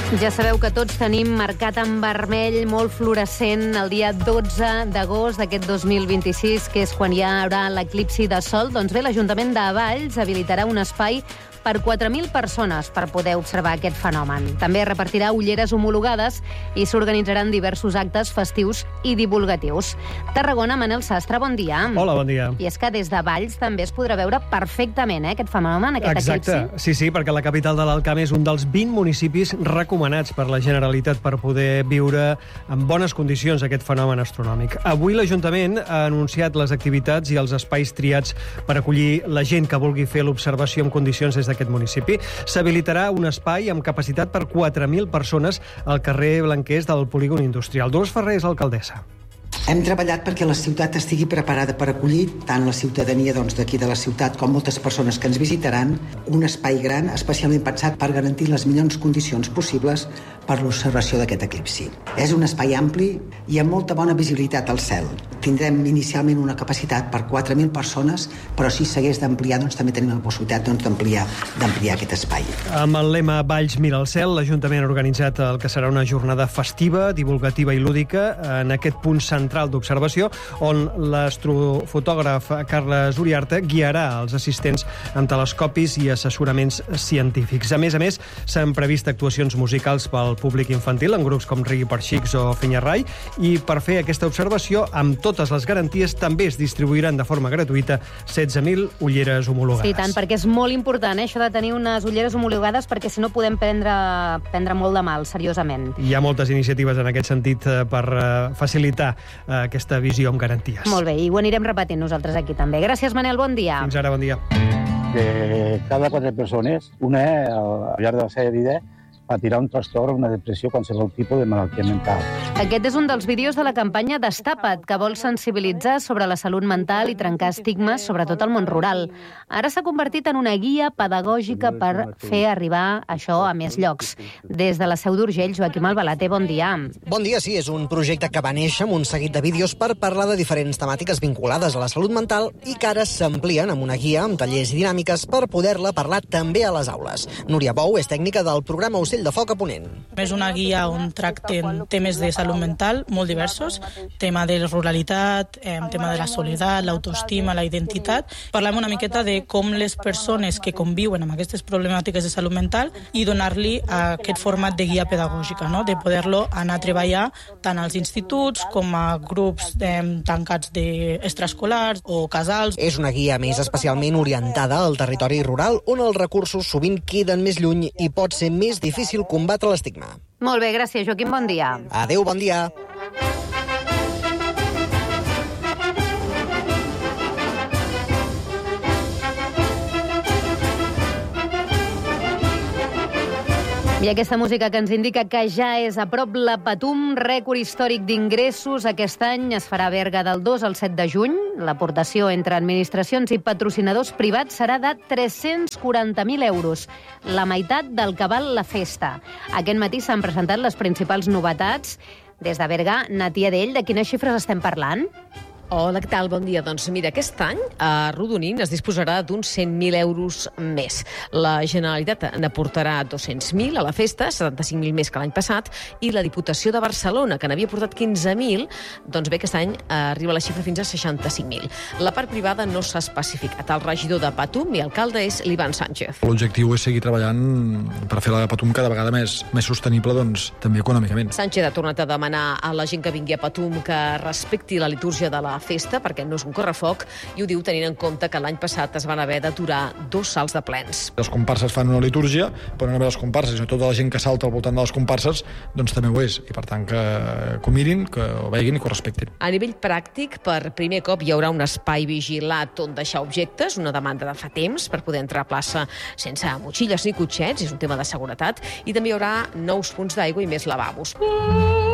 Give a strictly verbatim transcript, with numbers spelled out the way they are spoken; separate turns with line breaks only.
Ja sabeu que tots tenim marcat en vermell molt fluorescent el dia dotze d'agost d'aquest dos mil vint-i-sis, que és quan hi haurà l'eclipsi de sol. Doncs bé, l'Ajuntament de Valls habilitarà un espai per quatre mil persones per poder observar aquest fenomen. També repartirà ulleres homologades i s'organitzaran diversos actes festius i divulgatius. Tarragona, Manel Sastre, bon dia.
Hola, bon dia.
I és que des de Valls també es podrà veure perfectament eh, aquest fenomen, aquest
Exacte.
eclipsi.
Sí, sí, perquè la capital de l'Alt Camp és un dels vint municipis recomanats per la Generalitat per poder viure en bones condicions aquest fenomen astronòmic. Avui l'Ajuntament ha anunciat les activitats i els espais triats per acollir la gent que vulgui fer l'observació en condicions des d'aquest municipi. S'habilitarà un espai amb capacitat per quatre mil persones al carrer Blanquers del polígon industrial. Dolors Ferrer és l'alcaldessa.
Hem treballat perquè la ciutat estigui preparada per acollir tant la ciutadania doncs, d'aquí de la ciutat com moltes persones que ens visitaran, un espai gran especialment pensat per garantir les millors condicions possibles per l'observació d'aquest eclipsi. És un espai ampli i amb molta bona visibilitat al cel. Tindrem inicialment una capacitat per quatre mil persones, però si s'hagués d'ampliar, doncs també tenim la possibilitat doncs, d'ampliar d'ampliar aquest espai.
Amb el lema Valls mira al cel, l'Ajuntament ha organitzat el que serà una jornada festiva, divulgativa i lúdica en aquest punt central d'observació, on l'astrofotògraf Carles Uriarte guiarà els assistents amb telescopis i assessoraments científics. A més a més, s'han previst actuacions musicals pel públic infantil, en grups com Reggae per Xics o Fenyarrai, i per fer aquesta observació, amb totes les garanties, també es distribuiran de forma gratuïta setze mil ulleres homologades.
Sí, tant, perquè és molt important, eh, això de tenir unes ulleres homologades, perquè si no podem prendre, prendre molt de mal, seriosament.
Hi ha moltes iniciatives en aquest sentit per facilitar aquesta visió amb garanties.
Molt bé, i ho anirem repetint nosaltres aquí també. Gràcies, Manel, bon dia.
Fins ara, bon dia.
De cada quatre persones, una al llarg de la seva vida patirà un trastorn, una depressió, qualsevol tipus de malaltia mental.
Aquest és un dels vídeos de la campanya Destapa't, que vol sensibilitzar sobre la salut mental i trencar estigmes, sobretot al món rural. Ara s'ha convertit en una guia pedagògica per fer arribar això a més llocs. Des de la Seu d'Urgell, Joaquim Albalaté, bon dia.
Bon dia, sí, és un projecte que va néixer amb un seguit de vídeos per parlar de diferents temàtiques vinculades a la salut mental i que ara s'amplien amb una guia amb tallers i dinàmiques per poder-la parlar també a les aules. Núria Bou és tècnica del programa Ocell de Foc a Ponent.
És una guia on tracten temes de salut mental molt diversos, tema de la ruralitat, eh, tema de la soledat, l'autoestima, la identitat. Parlem una miqueta de com les persones que conviuen amb aquestes problemàtiques de salut mental i donar-li aquest format de guia pedagògica, no? De poder-lo anar a treballar tant als instituts com a grups eh, tancats d'extraescolars o casals.
És una guia més especialment orientada al territori rural on els recursos sovint queden més lluny i pot ser més difícil combatre l'estigma.
Molt bé, gràcies, Joaquim, bon dia.
Adéu, bon dia.
I aquesta música que ens indica que ja és a prop la Patum, rècord històric d'ingressos. Aquest any es farà a Berga del dos al set de juny. L'aportació entre administracions i patrocinadors privats serà de tres-cents quaranta mil euros, la meitat del que val la festa. Aquest matí s'han presentat les principals novetats. Des de Berga, Natia Dell, de quines xifres estem parlant?
Hola, què tal? Bon dia. Doncs mira, aquest any a Rodonín es disposarà d'uns cent mil euros més. La Generalitat n'aportarà dos-cents mil a la festa, setanta-cinc mil més que l'any passat, i la Diputació de Barcelona, que n'havia portat quinze mil, doncs bé, aquest any arriba la xifra fins a seixanta-cinc mil. La part privada no s'ha especificat. El regidor de Patum i alcalde és l'Ivan Sánchez.
L'objectiu és seguir treballant per fer la Patum cada vegada més, més sostenible, doncs, també econòmicament.
Sánchez ha tornat a demanar a la gent que vingui a Patum que respecti la litúrgia de la festa, perquè no és un correfoc, i ho diu tenint en compte que l'any passat es van haver d'aturar dos salts de plens.
Les comparses fan una litúrgia, però no només les comparses, sinó tota la gent que salta al voltant de les comparses, doncs també ho és, i per tant que, que ho mirin, que ho veguin i que ho respectin.
A nivell pràctic, per primer cop hi haurà un espai vigilat on deixar objectes, una demanda de fa temps per poder entrar a plaça sense motxilles ni cotxets, és un tema de seguretat, i també hi haurà nous punts d'aigua i més lavabos.